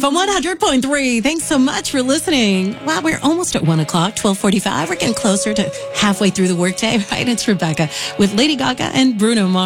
FM 100.3. Thanks so much for listening. Wow, we're almost at 1 o'clock, 12:45. We're getting closer to halfway through the workday, right? It's Rebecca with Lady Gaga and Bruno Mars.